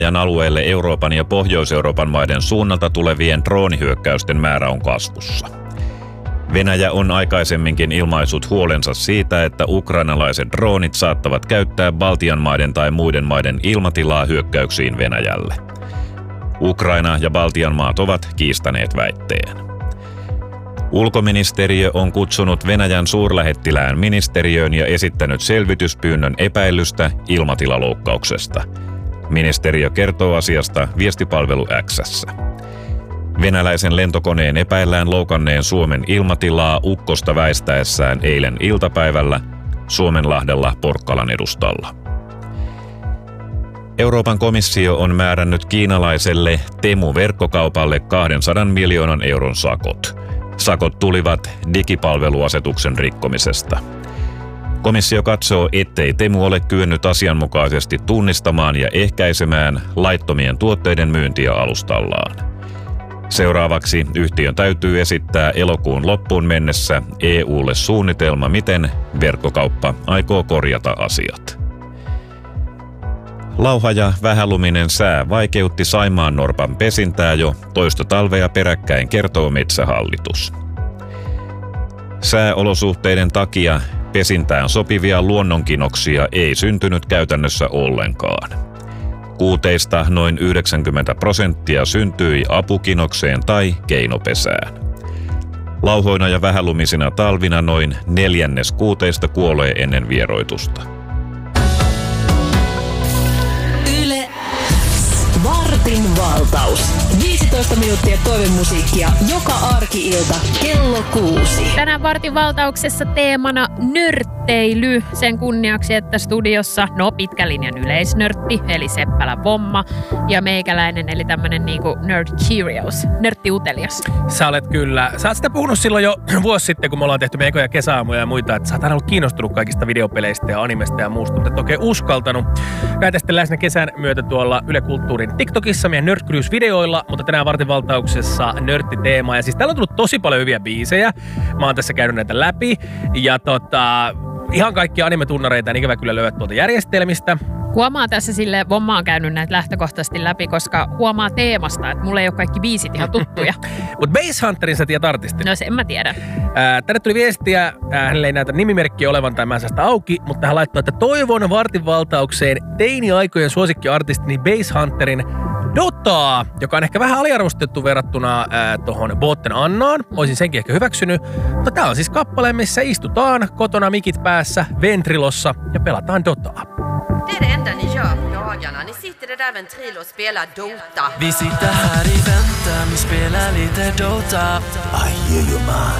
Venäjän alueelle Euroopan ja Pohjois-Euroopan maiden suunnalta tulevien droonihyökkäysten määrä on kasvussa. Venäjä on aikaisemminkin ilmaissut huolensa siitä, että ukrainalaiset droonit saattavat käyttää Baltian maiden tai muiden maiden ilmatilaa hyökkäyksiin Venäjälle. Ukraina ja Baltian maat ovat kiistäneet väitteen. Ulkoministeriö on kutsunut Venäjän suurlähettilään ministeriöön ja esittänyt selvityspyynnön epäilystä ilmatilaloukkauksesta. Ministeriö kertoo asiasta viestipalvelu X:ssä. Venäläisen lentokoneen epäillään loukanneen Suomen ilmatilaa ukkosta väistäessään eilen iltapäivällä Suomenlahdella Porkkalan edustalla. Euroopan komissio on määrännyt kiinalaiselle Temu-verkkokaupalle 200 miljoonan euron sakot. Sakot tulivat digipalveluasetuksen rikkomisesta. Komissio katsoo, ettei Temu ole kyennyt asianmukaisesti tunnistamaan ja ehkäisemään laittomien tuotteiden myyntiä alustallaan. Seuraavaksi yhtiön täytyy esittää elokuun loppuun mennessä EU:lle suunnitelma, miten verkkokauppa aikoo korjata asiat. Lauha ja vähäluminen sää vaikeutti saimaannorpan pesintää jo toista talvea peräkkäin, kertoo Metsähallitus. Sääolosuhteiden takia pesintään sopivia luonnonkinoksia ei syntynyt käytännössä ollenkaan. Kuuteista noin 90% syntyi apukinokseen tai keinopesään. Lauhoina ja vähälumisina talvina noin 1/4 kuuteista kuolee ennen vieroitusta. Vartin valtaus. 15 minuuttia toivemusiikkia joka arki-ilta kello 6. Tänään Vartin valtauksessa teemana nörtteily. Sen kunniaksi, että studiossa pitkän linjan yleisnörtti, eli Seppälä Vomma, ja meikäläinen, eli tämmönen niinku nerd curious, nörttiutelias. Sä olet sitä puhunut silloin jo vuosi sitten, kun me ollaan tehty meidän ekoja kesäaamuja ja muita, että sä oot aina ollut kiinnostunut kaikista videopeleistä ja animesta ja muusta, mutta et oikein uskaltanut. Näitä sitten läsnä kesän myötä tuolla Yle Kulttuurin TikTokissa meidän Nerd Curious-videoilla, mutta tänään Vartin valtauksessa nörttiteema. Ja siis täällä on tullut tosi paljon hyviä biisejä. Mä oon tässä käynyt näitä läpi. Ja ihan kaikkia anime-tunnareita en ikävä kyllä löyä tuolta järjestelmistä. Huomaa tässä silleen, Vomma on käynyt näitä lähtökohtaisesti läpi, koska huomaa teemasta, että mulle ei ole kaikki biisit ihan tuttuja. Mutta Base Hunterin sä tiedät artistin. No sen mä tiedän. Tänne tuli viestiä, hänelle ei näytä nimimerkkiä olevan tai mä en saa sitä auki, mutta hän laittoi, että toivon Vartin valtaukseen teini-aikojen suosikkiartistini Base Hunterin Dotaa, joka on ehkä vähän aliarvostettu verrattuna tuohon Botten Annaan. Olisin senkin ehkä hyväksynyt. Mutta tää on siis kappale, missä istutaan kotona mikit päässä Ventrilossa ja pelataan Dotaa. Det är det enda ni gör på dagarna. Ni sitter i det där Ventrilo och spelar Dota. Vi sitter här i väntan, vi spelar lite Dota. I hear you man.